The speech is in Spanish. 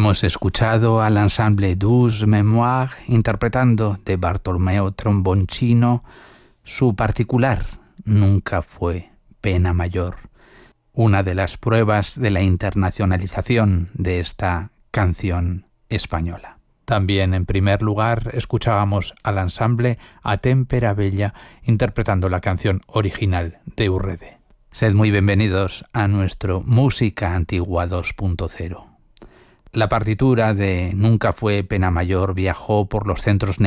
Hemos escuchado al ensemble Douze Mémoires interpretando de Bartolomeo Tromboncino su particular Nunca fue pena mayor, una de las pruebas de la internacionalización de esta canción española. También, en primer lugar, escuchábamos al ensamble A Tempera Bella interpretando la canción original de Urrede. Sed muy bienvenidos a nuestro Música Antigua 2.0. La partitura de Nunca fue pena mayor viajó por los centros